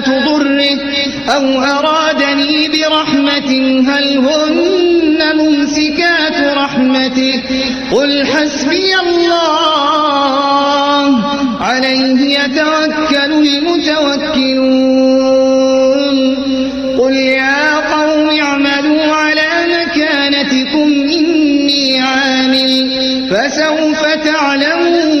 كاشفات ضره أو أرادني برحمة هل هن ممسكات رحمته قل حسبي الله عليه يتوكل المتوكلون